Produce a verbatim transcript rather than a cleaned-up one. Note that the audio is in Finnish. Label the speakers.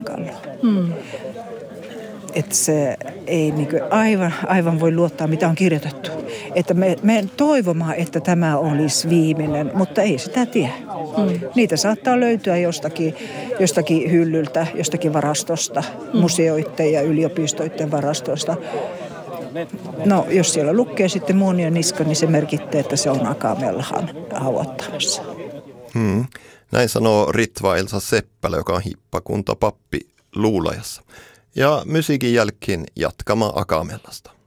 Speaker 1: Mm. Että se ei niin kuin aivan, aivan voi luottaa, mitä on kirjoitettu. Että me, me toivomaan, että tämä olisi viimeinen, mutta ei sitä tiedä. Mm. Niitä saattaa löytyä jostakin, jostakin hyllyltä, jostakin varastosta, mm. museoiden ja yliopistoiden varastosta. No, jos siellä lukee sitten Muonio Niska, niin se merkittää, että se on Akamellahan hauottamassa.
Speaker 2: Hmm. Näin sanoo Ritva Elsa Seppälä, joka on hippakuntapappi Luulajassa. Ja musiikin jälkeen jatkamaan Akamellasta.